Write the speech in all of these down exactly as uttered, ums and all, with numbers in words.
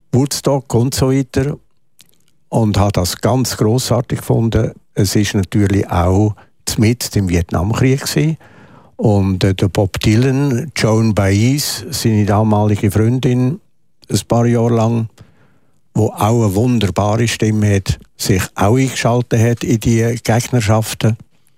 Woodstock und so weiter. Und habe das ganz grossartig gefunden. Es ist natürlich auch mitten im Vietnamkrieg gewesen. Und äh, der Bob Dylan, Joan Baez, seine damalige Freundin, ein paar Jahre lang, wo auch eine wunderbare Stimme hat, sich auch eingeschaltet hat in die Gegnerschaften,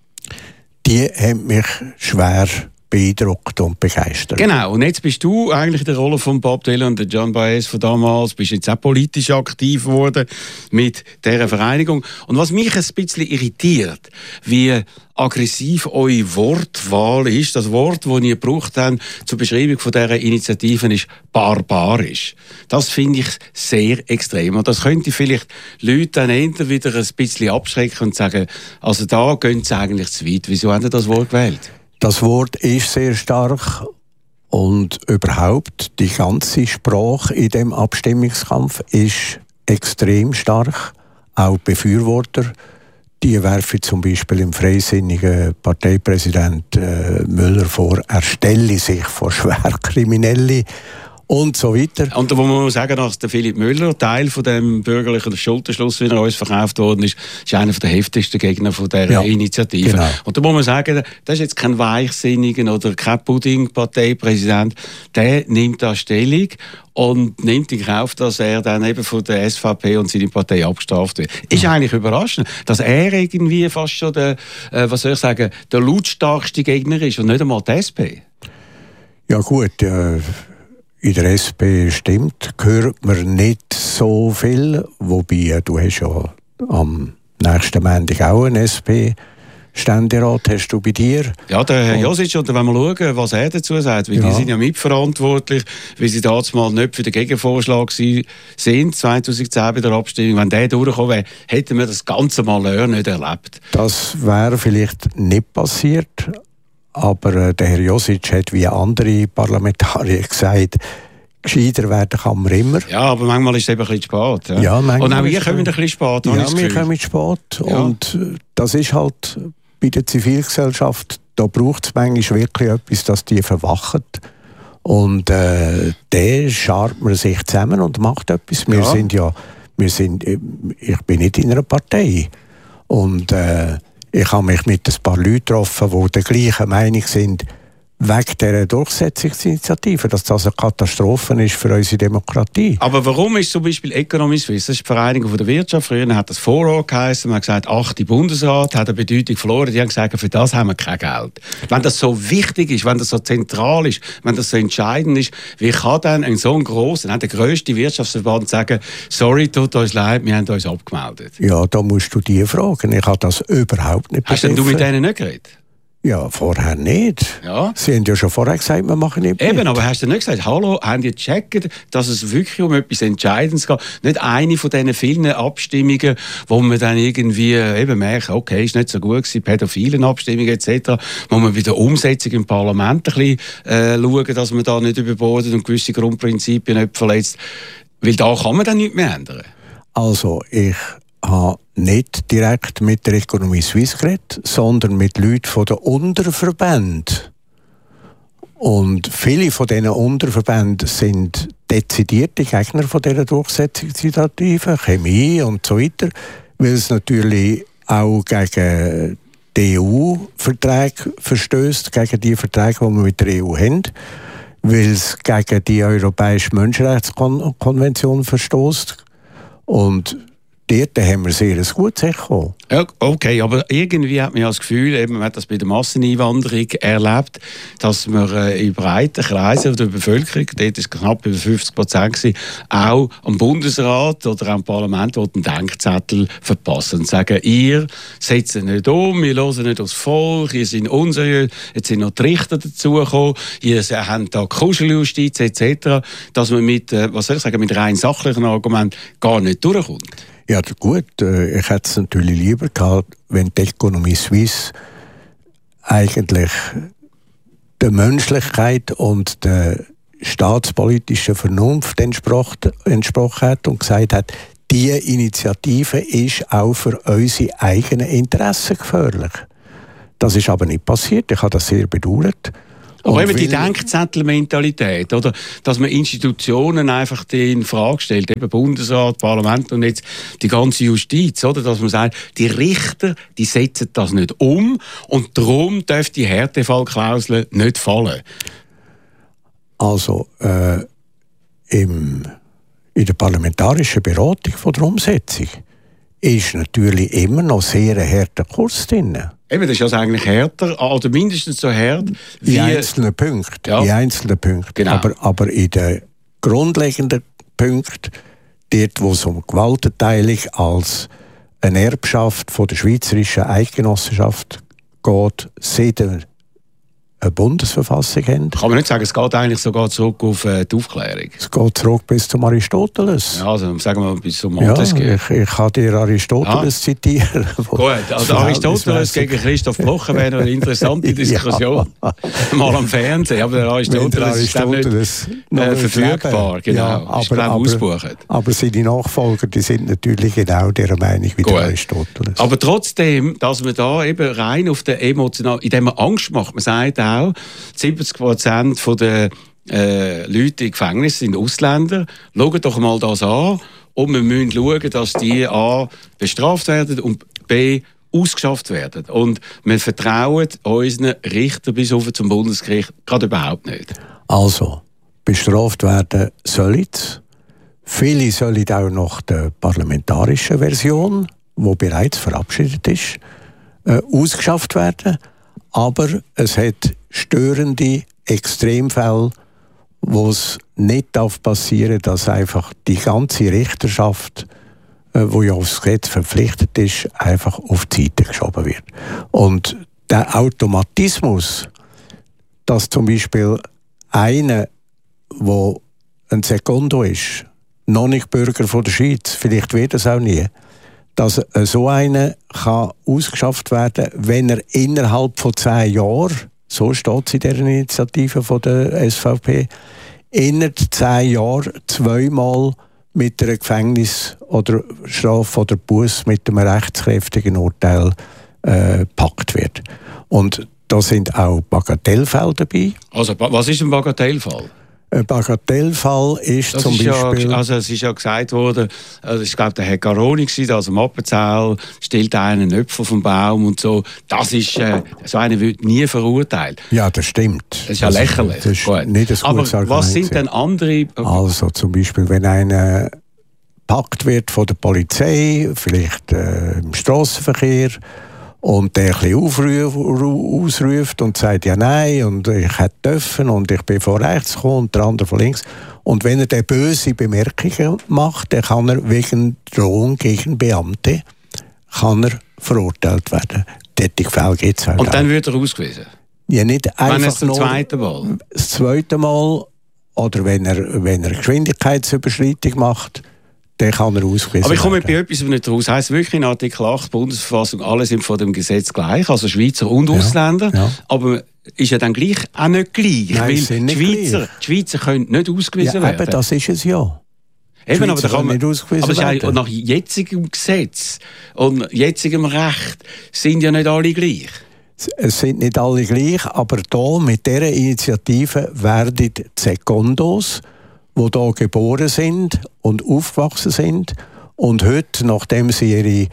die haben mich schwer beeindruckt und begeistert. Genau, und jetzt bist du eigentlich in der Rolle von Bob Dylan und der John Baez von damals, bist jetzt auch politisch aktiv geworden mit dieser Vereinigung. Und was mich ein bisschen irritiert, wie aggressiv eure Wortwahl ist, das Wort, das ihr gebraucht habt zur Beschreibung von dieser Initiative, ist barbarisch. Das finde ich sehr extrem. Und das könnte vielleicht Leute dann eher wieder ein bisschen abschrecken und sagen, also da gehen sie eigentlich zu weit. Wieso haben sie das Wort gewählt? Das Wort ist sehr stark und überhaupt die ganze Sprache in dem Abstimmungskampf ist extrem stark. Auch Befürworter, die werfen zum Beispiel im freisinnigen Parteipräsident äh, Müller vor, er stelle sich vor Schwerkriminelle und so weiter. Und da muss man sagen, dass der Philipp Müller, Teil von dem bürgerlichen Schulterschluss, wie er uns verkauft worden ist, ist einer der heftigsten Gegner von dieser ja, Initiative. Genau. Und da muss man sagen, das ist jetzt kein weichsinniger oder kein Pudding-Parteipräsident, der nimmt da Stellung und nimmt in Kauf, dass er dann eben von der S V P und seine Partei abgestraft wird. Ist ja. eigentlich überraschend, dass er irgendwie fast schon der, äh, was soll ich sagen, der lautstarkste Gegner ist und nicht einmal die S P. Ja gut, äh in der S P stimmt, hört man nicht so viel, wobei du hast ja am nächsten Montag auch einen S P-Ständerat, hast du bei dir. Ja, der Herr Josic, und wenn wir schauen, was er dazu sagt, weil ja. die sind ja mitverantwortlich, weil sie damals mal nicht für den Gegenvorschlag sind, zweitausendzehn bei der Abstimmung. Wenn der durchgekommen wäre, hätten wir das ganze Malheur nicht erlebt. Das wäre vielleicht nicht passiert. Aber äh, der Herr Josic hat wie andere Parlamentarier gesagt, gescheiter werden kann man immer. Ja, aber manchmal ist es eben ein bisschen spät. Ja, ja manchmal. Und auch wir kommen ein bisschen spät. Ja, wir kommen spät. Ja. Und das ist halt bei der Zivilgesellschaft, da braucht es manchmal wirklich etwas, dass die verwachen. Und äh, der schart man sich zusammen und macht etwas. Wir ja. sind ja, wir sind, ich bin nicht in einer Partei. Und äh, ich habe mich mit ein paar Leuten getroffen, die der gleichen Meinung sind, wegen dieser Durchsetzungsinitiative, dass das eine Katastrophe ist für unsere Demokratie. Aber warum ist zum Beispiel Economy Suisse, das ist die Vereinigung der Wirtschaft, früher hat das Vorrat geheißen, man hat gesagt, ach, die Bundesrat hat eine Bedeutung verloren, die haben gesagt, für das haben wir kein Geld. Wenn das so wichtig ist, wenn das so zentral ist, wenn das so entscheidend ist, wie kann dann ein so ein grosser, der grösste Wirtschaftsverband sagen, sorry, tut uns leid, wir haben uns abgemeldet? Ja, da musst du die fragen, ich habe das überhaupt nicht begriffen. Hast denn du mit denen nicht geredet? Ja, vorher nicht. Ja. Sie haben ja schon vorher gesagt, wir machen nicht mit. Eben, aber hast du nicht gesagt, hallo, haben die gecheckt, dass es wirklich um etwas Entscheidendes geht? Nicht eine von diesen vielen Abstimmungen, wo man dann irgendwie eben merkt, okay, ist nicht so gut gewesen, pädophilen Abstimmungen et cetera, wo man bei der Umsetzung im Parlament ein bisschen äh, schauen, dass man da nicht überbordet und gewisse Grundprinzipien nicht verletzt. Weil da kann man dann nichts mehr ändern. Also, ich habe nicht direkt mit der Economy Suisse geredet, sondern mit Leuten von den Unterverbänden. Und viele von diesen Unterverbänden sind dezidierte Gegner von dieser Durchsetzungsinitiative, Chemie und so weiter, weil es natürlich auch gegen die E U-Verträge verstößt, gegen die Verträge, die wir mit der E U haben, weil es gegen die Europäische Menschenrechtskonvention verstößt. Und dort haben wir sehr ein gutes Echo. Ja, okay, aber irgendwie hat man ja das Gefühl, eben, man hat das bei der Masseneinwanderung erlebt, dass man äh, in breiten Kreisen der Bevölkerung, dort ist knapp über fünfzig Prozent gewesen, auch am Bundesrat oder am Parlament einen Denkzettel verpassen und sagen, ihr setzt nicht um, wir hören nicht aufs Volk, ihr seid unseriös, jetzt sind noch die Richter dazugekommen, ihr habt da Kuscheljustiz et cetera, dass man mit, äh, was soll ich sagen, mit rein sachlichen Argumenten gar nicht durchkommt. Ja gut, ich hätte es natürlich lieber gehabt, wenn die Economy Suisse eigentlich der Menschlichkeit und der staatspolitischen Vernunft entsprochen hat und gesagt hat, diese Initiative ist auch für unsere eigenen Interessen gefährlich. Das ist aber nicht passiert, ich habe das sehr bedauert. Aber eben die Denkzettelmentalität, oder? Dass man Institutionen einfach in Frage stellt, eben Bundesrat, Parlament und jetzt die ganze Justiz, oder? Dass man sagt, die Richter, die setzen das nicht um und darum darf die Härtefallklausel nicht fallen. Also, äh, im, in der parlamentarischen Beratung von der Umsetzung ist natürlich immer noch sehr ein harter Kurs drin. Eben, das ist also eigentlich härter, oder mindestens so hart wie... In einzelnen Punkten, ja. in einzelnen Punkten. Genau. Aber, aber in den grundlegenden Punkten, dort wo es um Gewaltenteilung als eine Erbschaft von der schweizerischen Eidgenossenschaft geht, seit wir eine Bundesverfassung haben. Kann man nicht sagen, es geht eigentlich sogar zurück auf äh, die Aufklärung? Es geht zurück bis zum Aristoteles. Ja, also sagen wir mal bis zum Montesquieu. Ja, ich, ich kann dir Aristoteles ah. zitieren. Gut, also Aristoteles gegen Christoph Blocher wäre eine interessante Diskussion. Ja. Mal am Fernsehen, aber der Aristoteles, der Aristoteles ist nicht äh, verfügbar. Genau, ja, aber, ist, glaub, ausbuchen. Aber seine Nachfolger, die sind natürlich genau dieser Meinung wie Gut. Der Aristoteles. Aber trotzdem, dass man da eben rein auf der emotionalen, indem man Angst macht, man sagt auch, siebzig Prozent der äh, Leute im Gefängnis sind Ausländer. Schaut doch mal das an. Und wir müssen schauen, dass die A bestraft werden und B ausgeschafft werden. Und wir vertrauen unseren Richtern bis auf zum Bundesgericht gerade überhaupt nicht. Also, bestraft werden sollen. Viele sollen auch nach der parlamentarischen Version, die bereits verabschiedet ist, äh, ausgeschafft werden. Aber es hat störende Extremfälle, wo es nicht passieren darf, dass einfach die ganze Richterschaft, äh, wo ja aufs Gesetz verpflichtet ist, einfach auf die Seite geschoben wird. Und der Automatismus, dass zum Beispiel einer, der ein Sekundo ist, noch nicht Bürger von der Schweiz, vielleicht wird es auch nie, dass so einer kann ausgeschafft werden, wenn er innerhalb von zehn Jahren, so steht es in dieser Initiative von der S V P, innerhalb zehn Jahren zweimal mit einer Gefängnis- oder Strafe oder Buß mit einem rechtskräftigen Urteil äh, gepackt wird. Und da sind auch Bagatellfälle dabei. Also was ist ein Bagatellfall? Ein Bagatellfall ist das zum ist Beispiel... Ja, also es ist ja gesagt worden, also ich glaube, der Herr Garoni war, also im Appenzell, stellt einen Öpfel vom Baum und so. Das ist, äh, so einer wird nie verurteilt. Ja, das stimmt. Das ist ja das lächerlich. Das ist Gut. Nicht ein Aber gutes Argument. Was sind denn andere... Also zum Beispiel, wenn einer gepackt wird von der Polizei, vielleicht äh, im Strassenverkehr, und der ein bisschen aufruf, ausruft und sagt, ja nein, und ich hätte dürfen und ich bin von rechts gekommen und der andere von links. Und wenn er dann böse Bemerkungen macht, dann kann er wegen Drohung gegen Beamte kann er verurteilt werden. Solche Fälle gibt es halt Und dann auch. wird er ausgewiesen? Ja, nicht einfach wenn es zum nur zweiten Mal? Das zweite Mal, oder wenn er, wenn er Geschwindigkeitsüberschreitung macht, dann kann er ausgewiesen Aber ich komme bei werden. etwas nicht raus. Heisst wirklich in Artikel acht Bundesverfassung, alle sind vor dem Gesetz gleich, also Schweizer und Ausländer. Ja, ja. Aber ist ja dann gleich auch nicht gleich. Nein, weil sind nicht die, Schweizer, gleich. die Schweizer können nicht ausgewiesen Ja, werden. eben, das ist es ja. Eben, aber da kann man, nicht ausgewiesen aber es ist ja werden. nach jetzigem Gesetz und jetzigem Recht sind ja nicht alle gleich. Es sind nicht alle gleich, aber hier mit dieser Initiative werden die Sekundos, die hier geboren sind und aufgewachsen sind und heute, nachdem sie ihre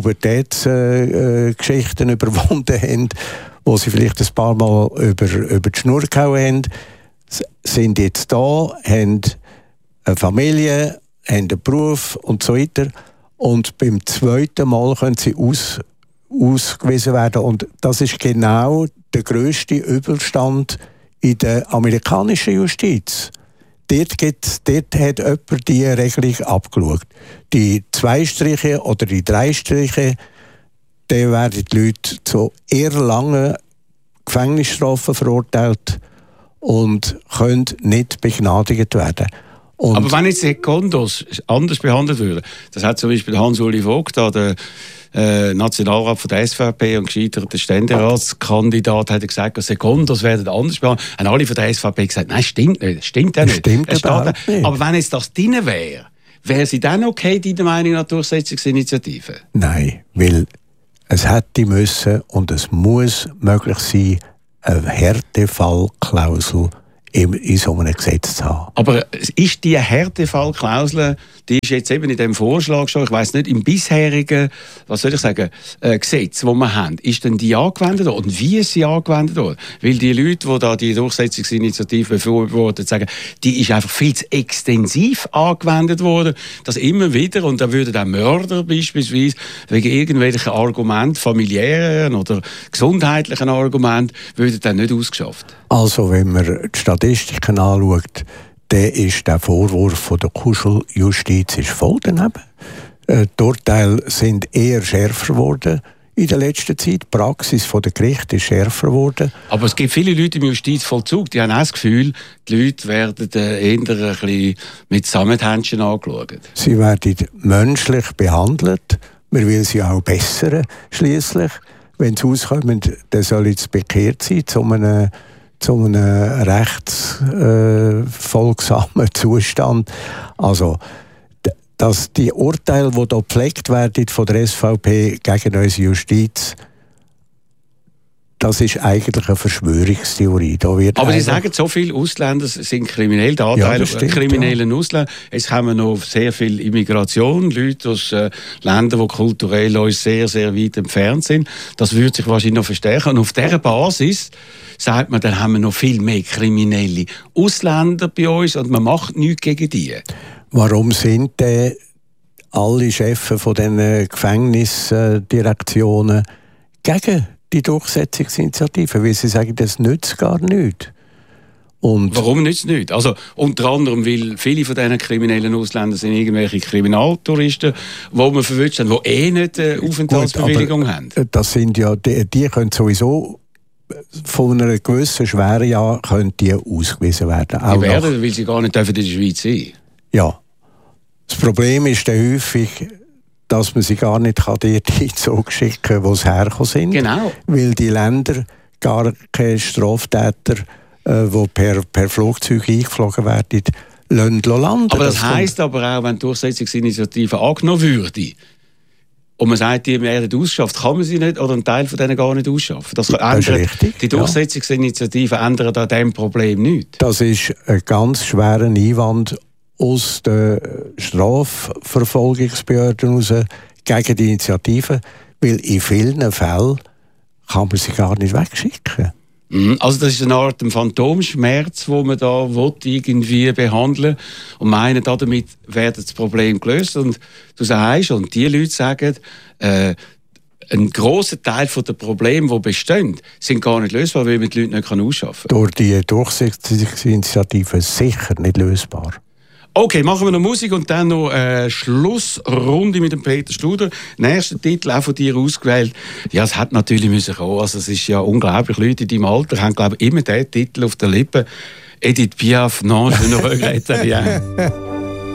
Pubertätsgeschichten äh, überwunden haben, wo sie vielleicht ein paar Mal über, über die Schnur gehauen haben, sind jetzt da, haben eine Familie, haben einen Beruf und so weiter. Und beim zweiten Mal können sie aus, ausgewiesen werden. Und das ist genau der grösste Übelstand in der amerikanischen Justiz. Dort, gibt, dort hat jemand diese Regelung abgeschaut. Die zwei Striche oder die drei Striche, dann werden die Leute zu eher langen Gefängnisstrafen verurteilt und können nicht begnadigt werden. Und aber wenn jetzt Sekundos anders behandelt würden, das hat zum Beispiel Hans-Uli Vogt, der äh, Nationalrat von der S V P und gescheiterter Ständeratskandidat, hat gesagt, Sekundos werden anders behandelt. Haben alle von der S V P gesagt, nein, stimmt nicht, das stimmt ja nicht. Stimmt es überhaupt steht, nicht. Aber wenn jetzt das drin wäre, wäre sie dann okay, deiner Meinung nach Durchsetzungsinitiative? Nein, weil es hätte müssen und es muss möglich sein, eine Härtefallklausel in, in so einem Gesetz zu haben. Aber ist die Härtefallklausel, die ist jetzt eben in dem Vorschlag schon, ich weiss nicht, im bisherigen, was soll ich sagen, äh, Gesetz, das wir haben, ist denn die angewendet worden? Und wie ist sie angewendet worden? Weil die Leute, die da die Durchsetzungsinitiative befürworten, sagen, die ist einfach viel zu extensiv angewendet worden, dass immer wieder, und da würden auch Mörder beispielsweise wegen irgendwelchen Argumenten, familiären oder gesundheitlichen Argumenten, würden dann nicht ausgeschafft. Also wenn man die Statistiken anschaut, dann ist der Vorwurf von der Kuscheljustiz ist voll daneben. Äh, die Urteile sind eher schärfer geworden in der letzten Zeit. Die Praxis der Gerichte ist schärfer geworden. Aber es gibt viele Leute im Justizvollzug, die haben auch das Gefühl, die Leute werden eher ein bisschen mit Samthändchen angeschaut. Sie werden menschlich behandelt. Man will sie auch bessern, schliesslich. Wenn sie rauskommen, dann sollen sie bekehrt sein zu einem zu einem rechtsfolgsamen äh, Zustand. Also, dass die Urteile, die hier gepflegt werden von der S V P gegen unsere Justiz, das ist eigentlich eine Verschwörungstheorie. Da wird Aber Sie sagen, so viele Ausländer sind kriminell, der Anteil ja, stimmt, kriminellen ja. Ausländer. Es haben noch sehr viel Immigration, Leute aus äh, Ländern, die kulturell uns sehr, sehr weit entfernt sind. Das würde sich wahrscheinlich noch verstärken. Und auf dieser Basis sagt man, dann haben wir noch viel mehr kriminelle Ausländer bei uns und man macht nichts gegen die. Warum sind denn alle Chefs von diesen Gefängnisdirektionen gegen die Durchsetzungsinitiative? Weil sie sagen, das nützt gar nichts. Und warum nützt es nichts? Also, unter anderem, weil viele von diesen kriminellen Ausländern sind irgendwelche Kriminaltouristen, die man verwünscht haben, die eh nicht eine Aufenthaltsbewilligung Gut, haben. Das sind ja, die, die können sowieso von einer gewissen Schwere ja können die ausgewiesen werden. Die werden, nach, weil sie gar nicht in der Schweiz sein dürfen. Ja. Das Problem ist dann häufig, dass man sie gar nicht dort schicken kann, wo sie hergekommen sind. Genau. Weil die Länder gar keine Straftäter, äh, die per, per Flugzeug eingeflogen werden, landen. Aber das, das heisst aber auch, wenn die Durchsetzungsinitiative angenommen würde, und man sagt, die werden ausgeschafft, kann man sie nicht oder einen Teil von denen gar nicht ausschaffen. Das, das ist richtig. Die Durchsetzungsinitiative ja. ändert an diesem Problem nichts. Das ist ein ganz schwerer Einwand aus den Strafverfolgungsbehörden heraus gegen die Initiative, weil in vielen Fällen kann man sie gar nicht wegschicken. Also das ist eine Art Phantomschmerz, den man da irgendwie behandeln will und meinen, damit wird das Problem gelöst. Und du sagst, und die Leute sagen, äh, ein grosser Teil der Probleme, die bestehen, sind gar nicht lösbar, weil man die Leute nicht ausschaffen kann. Durch die Durchsetzungsinitiative sicher nicht lösbar. Okay, machen wir noch Musik und dann noch eine Schlussrunde mit dem Peter Studer. Nächster Titel auch von dir ausgewählt. Ja, es hat natürlich müssen kommen. Also es ist ja unglaublich. Leute in deinem Alter haben, glaube ich, immer diesen Titel auf der Lippe. Edith Piaf, non, je ne regrette rien.